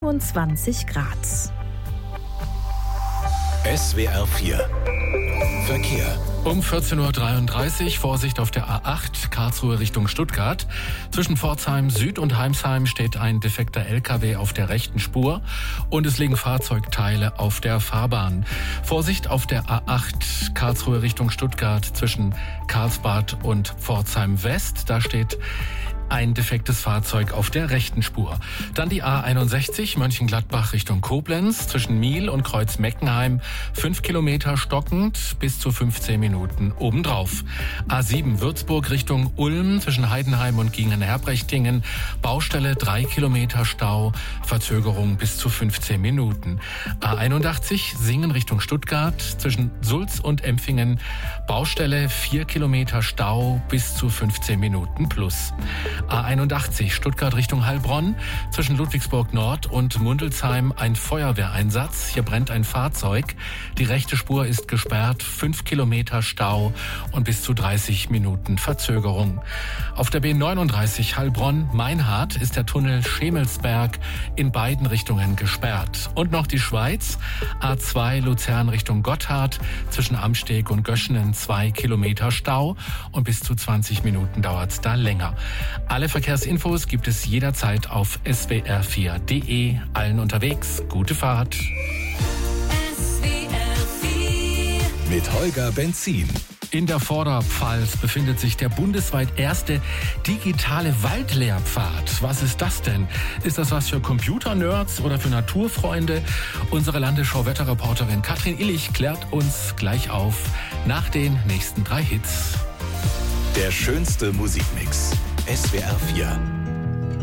27 Grad. SWR 4 Verkehr. Um 14.33 Uhr, Vorsicht auf der A8, Karlsruhe Richtung Stuttgart. Zwischen Pforzheim Süd und Heimsheim steht ein defekter LKW auf der rechten Spur und es liegen Fahrzeugteile auf der Fahrbahn. Vorsicht auf der A8, Karlsruhe Richtung Stuttgart zwischen Karlsbad und Pforzheim West. Da steht ein defektes Fahrzeug auf der rechten Spur. Dann die A61 Mönchengladbach Richtung Koblenz zwischen Miel und Kreuz-Meckenheim. 5 Kilometer stockend, bis zu 15 Minuten obendrauf. A7 Würzburg Richtung Ulm zwischen Heidenheim und Gingen-Herbrechtingen. Baustelle 3 Kilometer Stau, Verzögerung bis zu 15 Minuten. A81 Singen Richtung Stuttgart zwischen Sulz und Empfingen. Baustelle 4 Kilometer Stau bis zu 15 Minuten plus. A81 Stuttgart Richtung Heilbronn zwischen Ludwigsburg Nord und Mundelsheim ein Feuerwehreinsatz. Hier brennt ein Fahrzeug. Die rechte Spur ist gesperrt, 5 Kilometer Stau und bis zu 30 Minuten Verzögerung. Auf der B39 Heilbronn-Meinhardt ist der Tunnel Schemelsberg in beiden Richtungen gesperrt. Und noch die Schweiz, A2 Luzern Richtung Gotthard zwischen Amsteg und Göschenen 2 Kilometer Stau und bis zu 20 Minuten dauert's da länger. Alle Verkehrsinfos gibt es jederzeit auf swr4.de. Allen unterwegs, gute Fahrt. Mit Holger Benzin. In der Vorderpfalz befindet sich der bundesweit erste digitale Waldlehrpfad. Was ist das denn? Ist das was für Computernerds oder für Naturfreunde? Unsere Landesschau-Wetterreporterin Katrin Illich klärt uns gleich auf nach den nächsten 3 Hits. Der schönste Musikmix. SWR 4